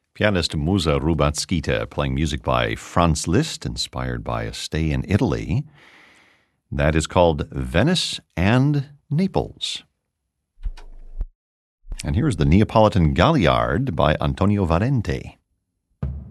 Pianist Musa Rubacskita playing music by Franz Liszt, inspired by a stay in Italy. That is called Venice and Naples. And here's the Neapolitan Galliard by Antonio Valente.